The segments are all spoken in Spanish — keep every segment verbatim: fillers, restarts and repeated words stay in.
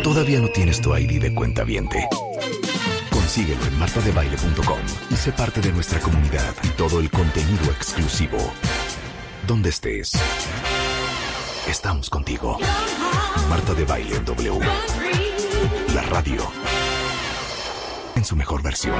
¿Todavía no tienes tu I D de cuentaviente? Consíguelo en marta de baile punto com y sé parte de nuestra comunidad y todo el contenido exclusivo. Donde estés, estamos contigo. Marta de Baile en W. La radio en su mejor versión.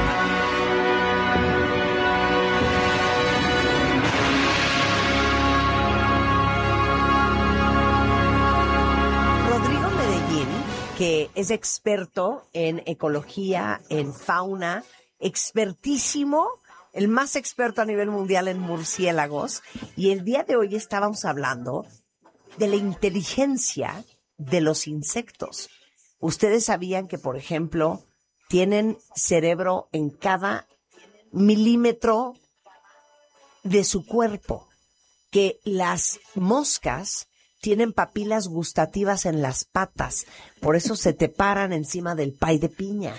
Rodrigo Medellín, que es experto en ecología, en fauna, expertísimo, el más experto a nivel mundial en murciélagos, y el día de hoy estábamos hablando de la inteligencia de los insectos. Ustedes sabían que, por ejemplo, tienen cerebro en cada milímetro de su cuerpo, que las moscas tienen papilas gustativas en las patas, por eso se te paran encima del pay de piña.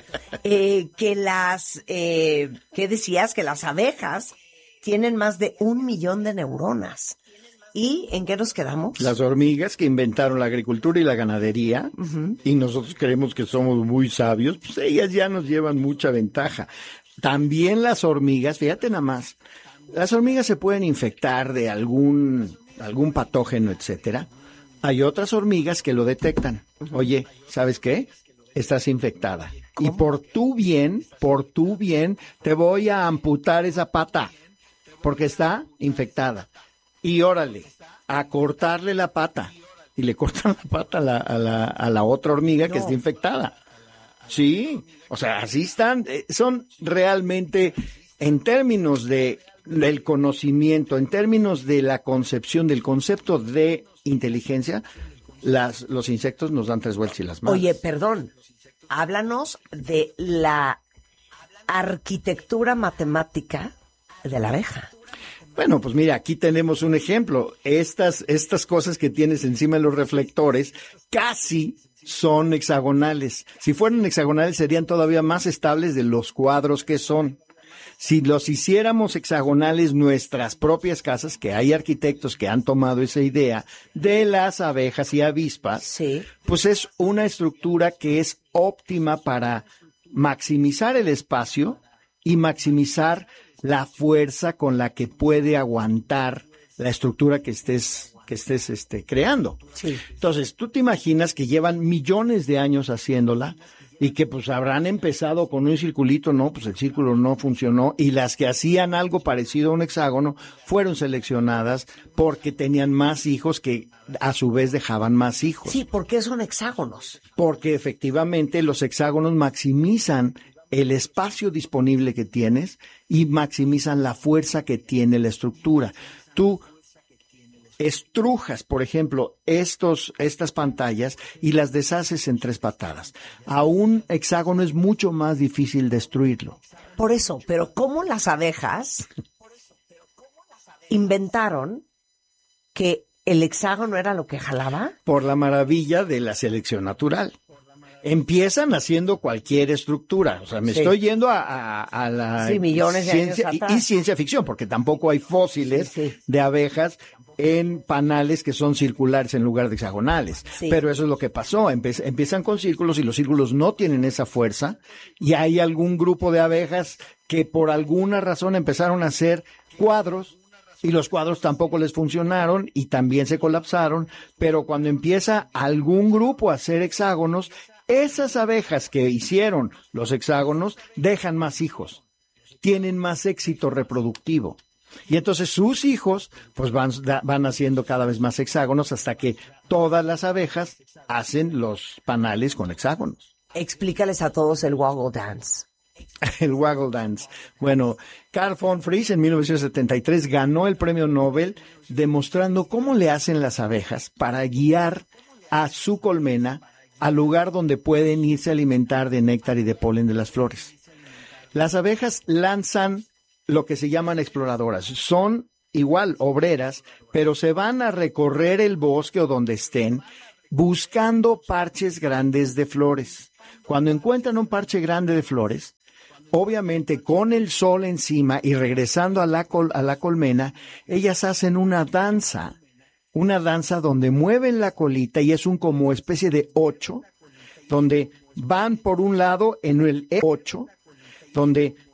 Eh, que las, eh, ¿qué decías? Que las abejas tienen más de un millón de neuronas. ¿Y en qué nos quedamos? Las hormigas que inventaron la agricultura y la ganadería, uh-huh. y nosotros creemos que somos muy sabios, pues ellas ya nos llevan mucha ventaja. También las hormigas, fíjate nada más, las hormigas se pueden infectar de algún, algún patógeno, etcétera. Hay otras hormigas que lo detectan. Uh-huh. Oye, ¿sabes qué? Estás infectada. ¿Cómo? Y por tu bien, por tu bien, te voy a amputar esa pata, porque está infectada. Y órale, a cortarle la pata. Y le cortan la pata a la, a la, a la otra hormiga no. que está infectada. Sí, o sea, así están. Eh, son realmente, en términos de del conocimiento, en términos de la concepción, del concepto de inteligencia, las, los insectos nos dan tres vueltas y las manos. Oye, perdón, háblanos de la arquitectura matemática de la abeja. Bueno, pues mira, aquí tenemos un ejemplo. Estas, estas cosas que tienes encima de los reflectores casi son hexagonales. Si fueran hexagonales serían todavía más estables de los cuadros que son. Si los hiciéramos hexagonales nuestras propias casas, que hay arquitectos que han tomado esa idea de las abejas y avispas, sí. pues es una estructura que es óptima para maximizar el espacio y maximizar la fuerza con la que puede aguantar la estructura que estés que estés este creando. Sí. Entonces, tú te imaginas que llevan millones de años haciéndola y que pues habrán empezado con un circulito, no, pues el círculo no funcionó, y las que hacían algo parecido a un hexágono fueron seleccionadas porque tenían más hijos que a su vez dejaban más hijos. Sí, ¿por qué son hexágonos? Porque efectivamente los hexágonos maximizan el espacio disponible que tienes y maximizan la fuerza que tiene la estructura. Tú estrujas, por ejemplo, estos, estas pantallas y las deshaces en tres patadas. A un hexágono es mucho más difícil destruirlo. Por eso, pero ¿cómo las abejas inventaron que el hexágono era lo que jalaba? Por la maravilla de la selección natural. Empiezan haciendo cualquier estructura. O sea, me sí. estoy yendo a, a, a la sí, millones de ciencia años y, y ciencia ficción, porque tampoco hay fósiles sí, sí. de abejas en panales que son circulares en lugar de hexagonales. Sí. Pero eso es lo que pasó. Empe- empiezan con círculos y los círculos no tienen esa fuerza. Y hay algún grupo de abejas que por alguna razón empezaron a hacer cuadros. Y los cuadros tampoco les funcionaron y también se colapsaron. Pero cuando empieza algún grupo a hacer hexágonos, esas abejas que hicieron los hexágonos dejan más hijos, tienen más éxito reproductivo. Y entonces sus hijos pues van, van haciendo cada vez más hexágonos hasta que todas las abejas hacen los panales con hexágonos. Explícales a todos el Waggle Dance. El Waggle Dance. Bueno, Carl von Frisch en mil novecientos setenta y tres ganó el premio Nobel demostrando cómo le hacen las abejas para guiar a su colmena al lugar donde pueden irse a alimentar de néctar y de polen de las flores. Las abejas lanzan lo que se llaman exploradoras. Son igual obreras, pero se van a recorrer el bosque o donde estén buscando parches grandes de flores. Cuando encuentran un parche grande de flores, obviamente con el sol encima y regresando a la, col- a la colmena, ellas hacen una danza. Una danza donde mueven la colita y es un como especie de ocho donde van por un lado en el E ocho, donde